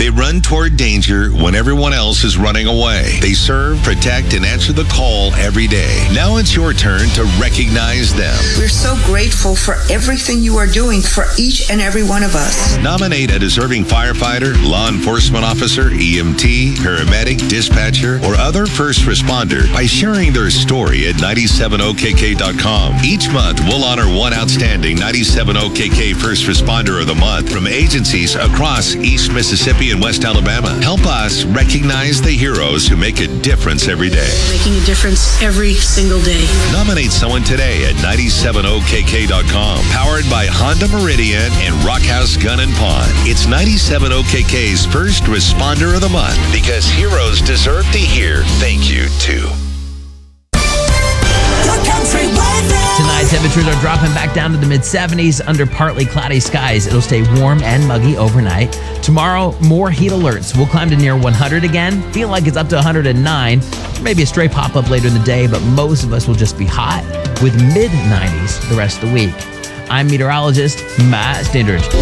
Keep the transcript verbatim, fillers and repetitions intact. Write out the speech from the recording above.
They run toward danger when everyone else is running away. They serve, protect, and answer the call every day. Now it's your turn to recognize them. We're so grateful for everything you are doing for each and every one of us. Nominate a deserving firefighter, law enforcement officer, E M T, paramedic, dispatcher, or other first responder by sharing their story at nine seven O K K dot com. Each month, we'll honor one outstanding ninety-seven O K K First Responder of the Month from agencies across East Mississippi and West Alabama. Help us recognize the heroes who make a difference every day. Making a difference every single day. Nominate someone today at nine seven O K K dot com. Powered by Honda Meridian and Rockhouse Gun and Pawn. It's ninety-seven O K K's First Responder of the Month because heroes deserve to hear thank you too. Tonight, temperatures are dropping back down to the mid seventies under partly cloudy skies. It'll stay warm and muggy overnight. Tomorrow, more heat alerts. We'll climb to near one hundred again. Feel like it's up to one hundred nine. Maybe a stray pop-up later in the day, but most of us will just be hot with mid nineties the rest of the week. I'm meteorologist Matt Stindridge.